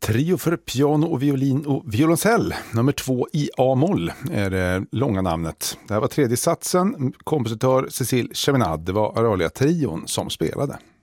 Trio för piano och violin och violoncell. Nummer 2 i A-moll är det långa namnet. Det här var tredje satsen. Kompositör Cécile Chaminade. Det var Aralia-trion som spelade.